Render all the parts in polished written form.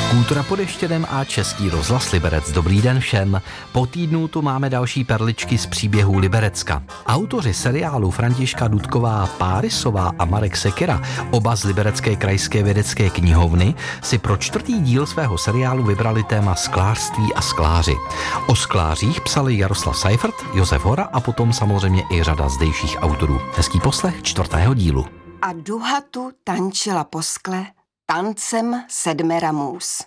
Kultura pod Ještědem a Český rozhlas Liberec. Dobrý den všem. Po týdnu tu máme další perličky z příběhů Liberecka. Autoři seriálu Františka Dudková Párisová a Marek Sekyra, oba z Liberecké krajské vědecké knihovny, si pro 4. díl svého seriálu vybrali téma sklářství a skláři. O sklářích psali Jaroslav Seifert, Josef Hora a potom samozřejmě i řada zdejších autorů. Hezký poslech 4. dílu. A duha tu tančila po skle tancem 7 můz.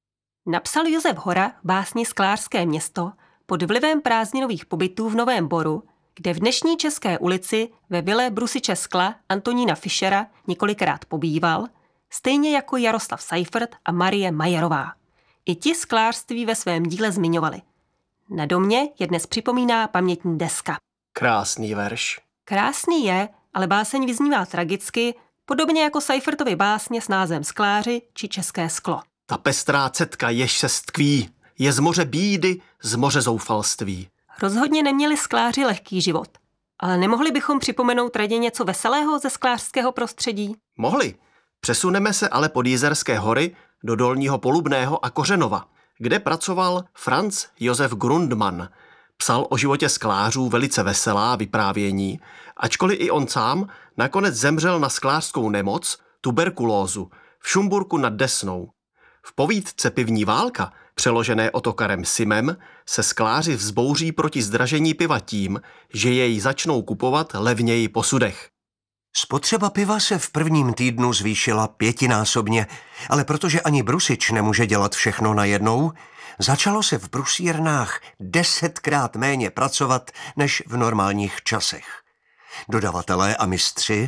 Napsal Josef Hora básni Sklářské město pod vlivem prázdninových pobytů v Novém Boru, kde v dnešní České ulici ve vile Brusiče Skla Antonína Fischera několikrát pobýval, stejně jako Jaroslav Seifert a Marie Majerová. I ti sklářství ve svém díle zmiňovali. Na domě je dnes připomíná pamětní deska. Krásný verš. Krásný je, ale báseň vyznívá tragicky, podobně jako Seifertovy básně s názvem Skláři či České sklo. Ta pestrá cetka, jež se stkví, je z moře bídy, z moře zoufalství. Rozhodně neměli skláři lehký život, ale nemohli bychom připomenout radě něco veselého ze sklářského prostředí? Mohli. Přesuneme se ale pod Jizerské hory do Dolního Polubného a Kořenova, kde pracoval Franz Josef Grundmann. Psal o životě sklářů velice veselá vyprávění, ačkoliv i on sám nakonec zemřel na sklářskou nemoc, tuberkulózu, v Šumburku nad Desnou. V povídce Pivní válka, přeložené Otokarem Simem, se skláři vzbouří proti zdražení piva tím, že jej začnou kupovat levněji po sudech. Spotřeba piva se v prvním týdnu zvýšila 5násobně, ale protože ani Brusič nemůže dělat všechno najednou, začalo se v brusírnách 10krát méně pracovat než v normálních časech. Dodavatelé a mistři,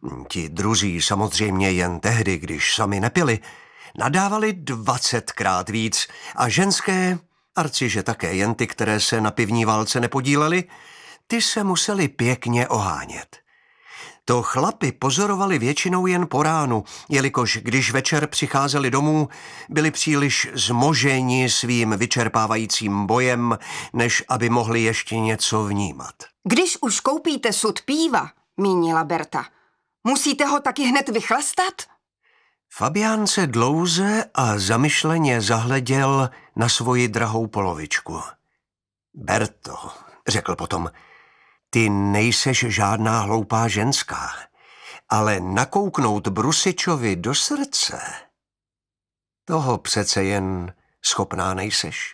ti druzí samozřejmě jen tehdy, když sami nepili, nadávali 20krát víc a ženské, arciže také jen ty, které se na pivní válce nepodílely, ty se museli pěkně ohánět. To chlapi pozorovali většinou jen po ránu, jelikož když večer přicházeli domů, byli příliš zmoženi svým vyčerpávajícím bojem, než aby mohli ještě něco vnímat. Když už koupíte sud píva, mínila Berta, musíte ho taky hned vychlastat? Fabián se dlouze a zamyšleně zahleděl na svoji drahou polovičku. Berto, řekl potom, ty nejseš žádná hloupá ženská, ale nakouknout Brusičovi do srdce, toho přece jen schopná nejseš.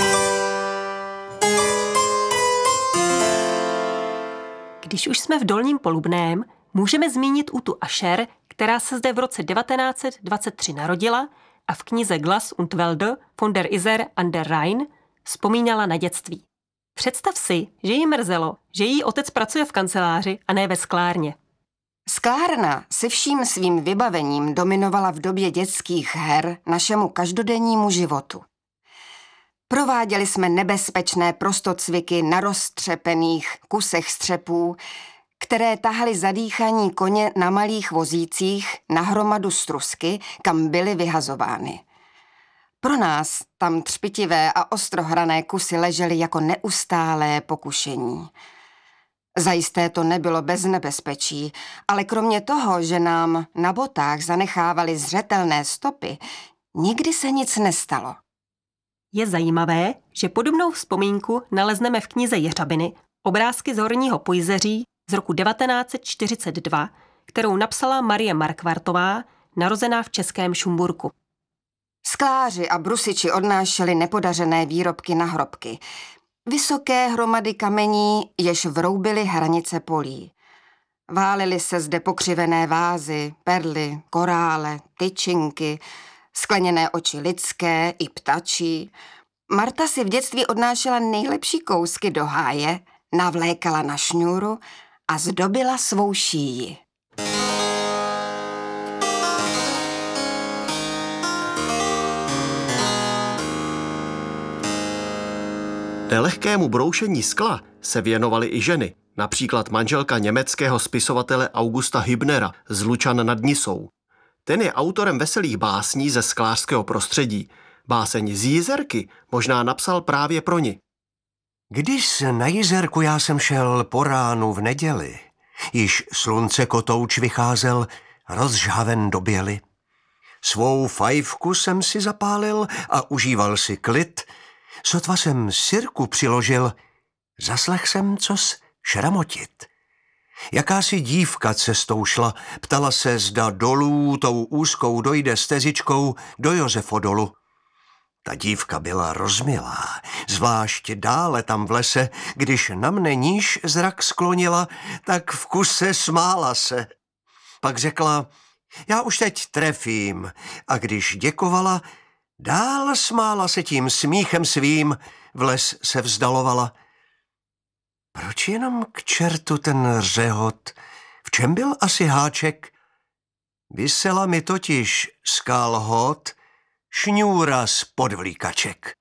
Když už jsme v Dolním Polubném, můžeme zmínit Utu Ascher, která se zde v roce 1923 narodila a v knize Glas und Wälder von der Isar an der Rhein vzpomínala na dětství. Představ si, že jí mrzelo, že její otec pracuje v kanceláři a ne ve sklárně. Sklárna se vším svým vybavením dominovala v době dětských her našemu každodennímu životu. Prováděli jsme nebezpečné prostocviky na roztřepených kusech střepů, které tahali zadýchaní koně na malých vozících na hromadu strusky, kam byly vyhazovány. Pro nás tam třpitivé a ostrohrané kusy ležely jako neustálé pokušení. Zajisté to nebylo bez nebezpečí, ale kromě toho, že nám na botách zanechávali zřetelné stopy, nikdy se nic nestalo. Je zajímavé, že podobnou vzpomínku nalezneme v knize Jeřabiny Obrázky z Horního Pojzeří z roku 1942, kterou napsala Marie Markvartová, narozená v českém Šumburku. Skláři a brusiči odnášeli nepodařené výrobky na hrobky. Vysoké hromady kamení, jež vroubily hranice polí. Válily se zde pokřivené vázy, perly, korále, tyčinky, skleněné oči lidské i ptačí. Marta si v dětství odnášela nejlepší kousky do háje, navlékala na šňůru a zdobila svou šíji. Nelehkému broušení skla se věnovaly i ženy, například manželka německého spisovatele Augusta Hübnera z Lučan nad Nisou. Ten je autorem veselých básní ze sklářského prostředí. Báseň z Jizerky možná napsal právě pro ni. Když na Jizerku já jsem šel po ránu v neděli, již slunce kotouč vycházel rozžhaven do běly. Svou fajfku jsem si zapálil a užíval si klid. Sotva jsem sirku přiložil, zaslech jsem cos šramotit. Jakási dívka cestou šla, ptala se, zda dolů tou úzkou dojde stezičkou do Josefodolu. Ta dívka byla rozmilá, zvlášť dále tam v lese, když na mne níž zrak sklonila, tak v kuse smála se. Pak řekla, já už teď trefím, a když děkovala, dál smála se tím smíchem svým, v les se vzdalovala. Proč jenom k čertu ten řehot? V čem byl asi háček? Visela mi totiž z kalhot šňůra z podvlíkaček.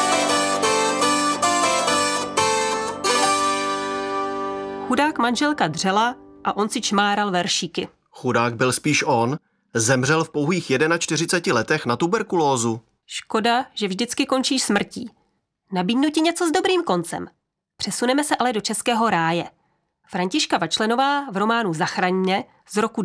Chudák manželka dřela a on si čmáral veršíky. Chudák byl spíš on, zemřel v pouhých 41 letech na tuberkulózu. Škoda, že vždycky končí smrtí. Nabídnu ti něco s dobrým koncem. Přesuneme se ale do Českého ráje. Františka Vačlenová v románu Zachraň mě z roku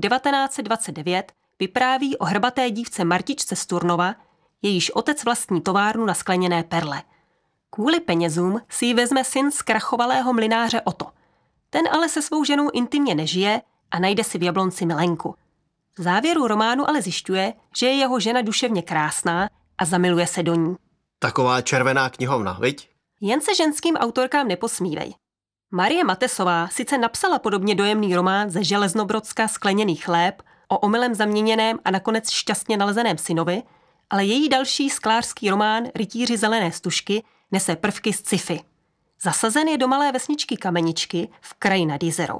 1929 vypráví o hrbaté dívce Martičce z Turnova, jejíž otec vlastní továrnu na skleněné perle. Kvůli penězům si ji vezme syn zkrachovalého mlynáře Otto. Ten ale se svou ženou intimně nežije a najde si v Jablonci milenku. V závěru románu ale zjišťuje, že je jeho žena duševně krásná a zamiluje se do ní. Taková červená knihovna, viď? Jen se ženským autorkám neposmívej. Marie Matesová sice napsala podobně dojemný román ze Železnobrodska Skleněný chléb o omylem zaměněném a nakonec šťastně nalezeném synovi, ale její další sklářský román Rytíři zelené stužky nese prvky z sci-fi. Zasazen je do malé vesničky Kameničky v kraji nad Jizerou.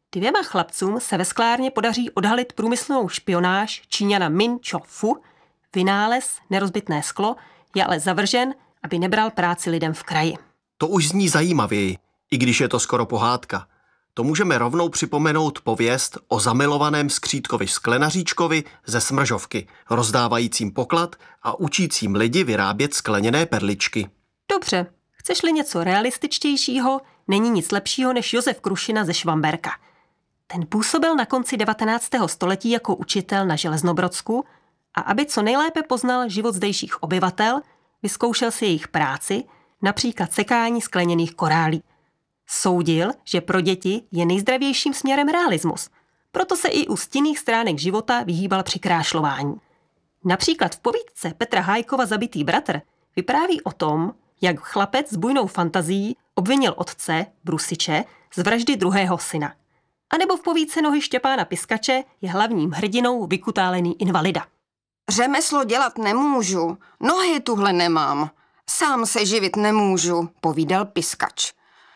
2 chlapcům se ve sklárně podaří odhalit průmyslovou špionáž Číňana Min Cho Fu. Vynález, nerozbitné sklo, je ale zavržen, aby nebral práci lidem v kraji. To už zní zajímavěji, i když je to skoro pohádka. To můžeme rovnou připomenout pověst o zamilovaném skřítkovi sklenaříčkovi ze Smržovky, rozdávajícím poklad a učícím lidi vyrábět skleněné perličky. Dobře, chceš-li něco realističtějšího, není nic lepšího než Josef Krušina ze Švamberka. Ten působil na konci 19. století jako učitel na Železnobrodsku a aby co nejlépe poznal život zdejších obyvatel, vyzkoušel si jejich práci, například sekání skleněných korálí. Soudil, že pro děti je nejzdravějším směrem realismus, proto se i u stinných stránek života vyhýbal přikrášlování. Například v povídce Petra Hájkova Zabitý bratr vypráví o tom, jak chlapec s bujnou fantazií obvinil otce, Brusiče, z vraždy druhého syna. A nebo v povídce Nohy Štěpána Piskače je hlavním hrdinou vykutálený invalida. Řemeslo dělat nemůžu, nohy tuhle nemám, sám se živit nemůžu, povídal Piskač.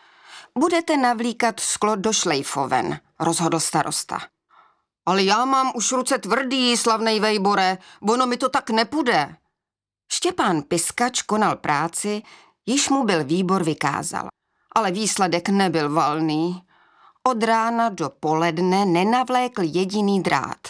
Budete navlíkat sklo do šlejfoven, rozhodl starosta. Ale já mám už ruce tvrdý, slavnej vejbore, ono mi to tak nepůjde. Štěpán Piskač konal práci, již mu byl výbor vykázal, ale výsledek nebyl valný. Od rána do poledne nenavlékl jediný drát.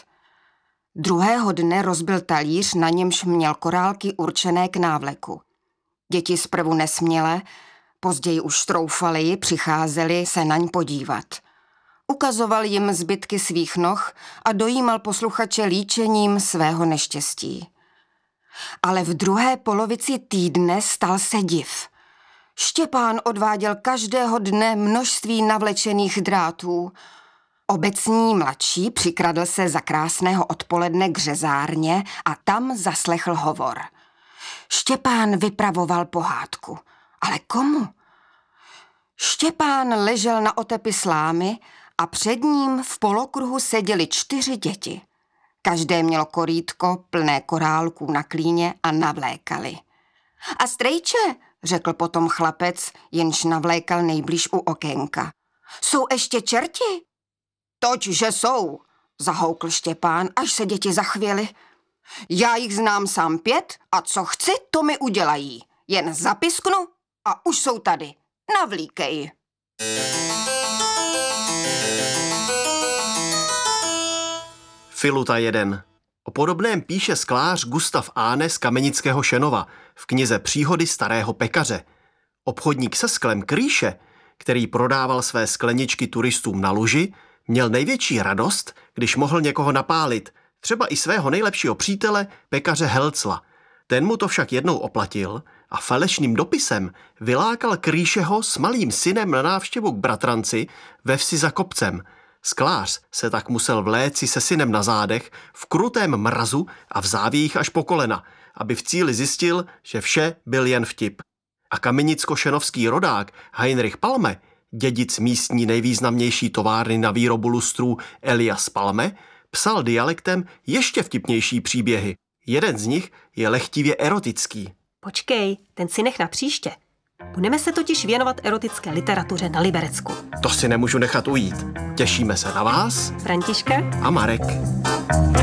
Druhého dne rozbil talíř, na němž měl korálky určené k návleku. Děti zprvu nesměle, později už troufali, přicházeli se naň podívat. Ukazoval jim zbytky svých noh a dojímal posluchače líčením svého neštěstí. Ale v druhé polovici týdne stal se div. Štěpán odváděl každého dne množství navlečených drátů. Obecní mladší přikradl se za krásného odpoledne k řezárně a tam zaslechl hovor. Štěpán vypravoval pohádku. Ale komu? Štěpán ležel na otepi slámy a před ním v polokruhu seděly 4 děti. Každé mělo korýtko plné korálků na klíně a navlékali. A strejče, řekl potom chlapec, jenž navlékal nejblíž u okénka. Jsou ještě čerti? Toť, že jsou, zahoukl Štěpán, až se děti zachvěly. Já jich znám sám 5 a co chci, to mi udělají. Jen zapisknu a už jsou tady. Navlíkej. Filuta 1. O podobném píše sklář Gustav Áne z Kamenického Šenova v knize Příhody starého pekaře. Obchodník se sklem Krýše, který prodával své skleničky turistům na Luži, měl největší radost, když mohl někoho napálit, Třeba i svého nejlepšího přítele, pekaře Helcla. Ten mu to však jednou oplatil a falešným dopisem vylákal Krýšeho s malým synem na návštěvu k bratranci ve vsi za kopcem. Sklář se tak musel vléci se synem na zádech v krutém mrazu a v závějích až po kolena, aby v cíli zjistil, že vše byl jen vtip. A kamenicko-šenovský rodák Heinrich Palme, dědic místní nejvýznamnější továrny na výrobu lustrů Elias Palme, psal dialektem ještě vtipnější příběhy. Jeden z nich je lehtivě erotický. Počkej, ten si nech na příště. Budeme se totiž věnovat erotické literatuře na Liberecku. To si nemůžu nechat ujít. Těšíme se na vás, Františka a Marek.